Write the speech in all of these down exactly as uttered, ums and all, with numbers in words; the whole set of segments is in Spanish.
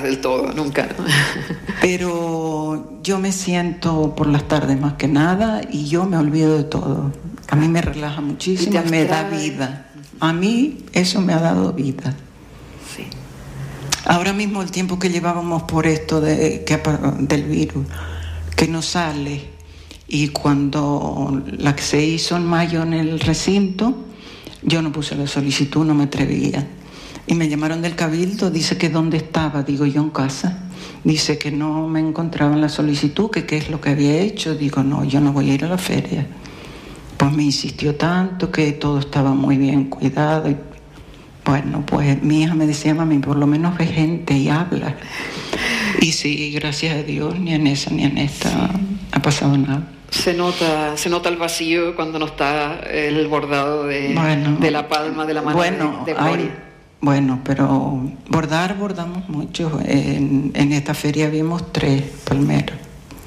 del todo, nunca, ¿no? Pero yo me siento por las tardes más que nada y yo me olvido de todo. A mí me relaja muchísimo, me da vida. A mí eso me ha dado vida. Sí. Ahora mismo el tiempo que llevábamos por esto de, que, del virus, que no sale, y cuando la que se hizo en mayo en el recinto, yo no puse la solicitud, no me atrevía. Y me llamaron del Cabildo, dice que dónde estaba, digo yo en casa. Dice que no me encontraba en la solicitud, que qué es lo que había hecho. Digo, no, yo no voy a ir a la feria. Pues me insistió tanto que todo estaba muy bien cuidado. Y bueno, pues mi hija me decía, mami, por lo menos ve gente y habla. Y sí, gracias a Dios, ni en esa ni en esta ha pasado nada. Se nota, se nota el vacío cuando no está el bordado de, bueno, de la palma de la mano bueno, de, de Gloria. Hay, bueno, pero bordar, bordamos mucho. En, en esta feria vimos tres palmeros.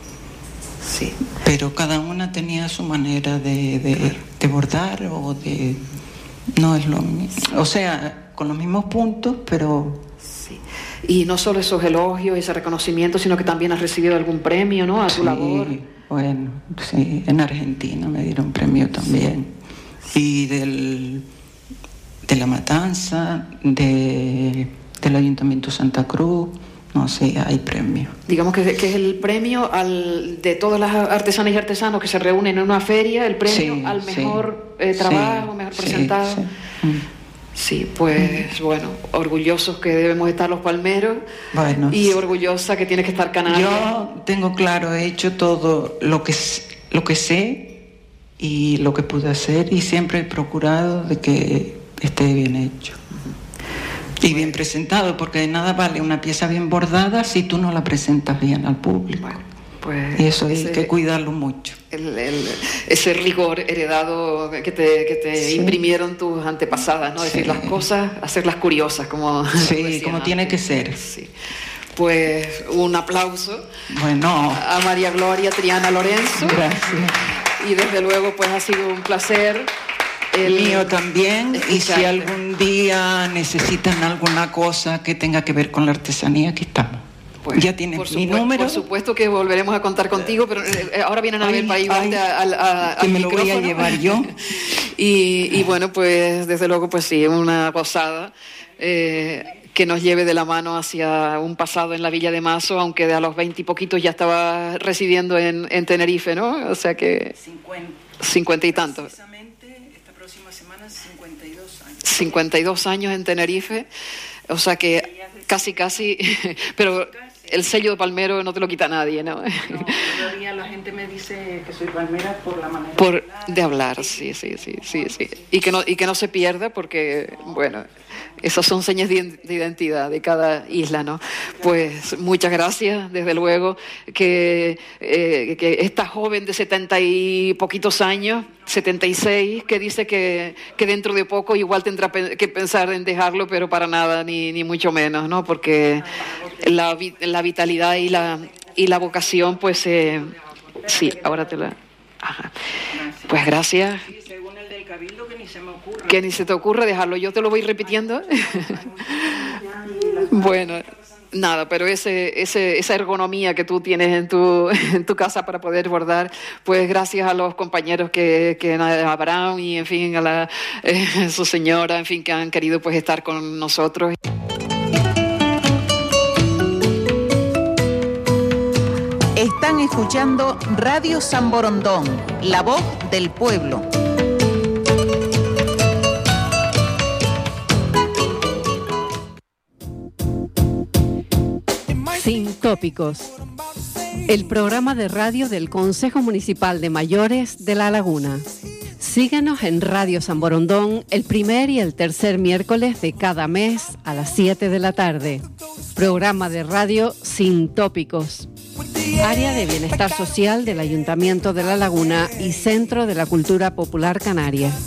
Sí. Pero cada una tenía su manera de, de, de bordar o de... No es lo mismo. O sea, con los mismos puntos, pero... Sí. Y no solo esos elogios, ese reconocimiento, sino que también has recibido algún premio, ¿no? A tu sí, labor. Bueno, sí. En Argentina me dieron premio también. Y del... de La Matanza, de, del Ayuntamiento de Santa Cruz, no sé, hay premio. Digamos que, que es el premio al, de todas las artesanas y artesanos que se reúnen en una feria, el premio sí, al mejor sí, eh, trabajo, sí, mejor presentado. Sí, sí. Mm. Sí, pues bueno, orgullosos que debemos estar los palmeros, bueno, y orgullosa que tienes que estar Canarias. Yo tengo claro, he hecho todo lo que, lo que sé y lo que pude hacer, y siempre he procurado de que esté bien hecho. Y bien presentado, porque de nada vale una pieza bien bordada si tú no la presentas bien al público. Bueno, pues y eso ese, hay que cuidarlo mucho. El, el, ese rigor heredado que te, que te sí. imprimieron tus antepasadas, ¿no? Sí. Decir las cosas, hacerlas curiosas, como, sí, decían, como tiene que ser. Sí. Pues un aplauso bueno. a María Gloria Triana Lorenzo. Gracias. Y desde luego pues ha sido un placer. El mío también, escucharte. Y si algún día necesitan alguna cosa que tenga que ver con la artesanía, aquí estamos. Pues, ya tienes mi supuesto, número. Por supuesto que volveremos a contar contigo, pero eh, ahora vienen a ver para llevarte al a, a, que me micrófono. Lo voy a llevar yo. y, y bueno, pues desde luego, pues sí, una gozada eh, que nos lleve de la mano hacia un pasado en la Villa de Mazo, aunque de a los veinte y poquitos ya estaba residiendo en, en Tenerife, ¿no? O sea que... cincuenta. Cincuenta y tantos. cincuenta y dos años en Tenerife, o sea que casi casi, pero el sello de palmero no te lo quita nadie, ¿no? No, todavía la gente me dice que soy palmera por la manera por, de hablar. De hablar, sí, sí, sí, sí, sí. Y que no, y que no se pierda porque, bueno, esas son señas de identidad de cada isla, ¿no? Pues muchas gracias, desde luego, que, eh, que esta joven de setenta y poquitos años, setenta y seis, que dice que, que dentro de poco igual tendrá que pensar en dejarlo, pero para nada, ni, ni mucho menos, ¿no? Porque la, la vitalidad y la, y la vocación, pues, eh, sí, ahora te la... Ajá. Pues gracias. Cabildo, que ni se me ocurra. Que ni se te ocurra dejarlo, yo te lo voy repitiendo. Bueno, nada, pero ese, ese, esa ergonomía que tú tienes en tu, en tu casa para poder bordar, pues gracias a los compañeros que, que a Abraham y en fin, a la, eh, su señora, en fin, que han querido pues estar con nosotros. Están escuchando Radio San Borondón, la voz del pueblo. Sin Tópicos, el programa de radio del Consejo Municipal de Mayores de La Laguna. Síguenos en Radio San Borondón el primer y el tercer miércoles de cada mes a las siete de la tarde. Programa de radio Sin Tópicos. Área de Bienestar Social del Ayuntamiento de La Laguna y Centro de la Cultura Popular Canaria.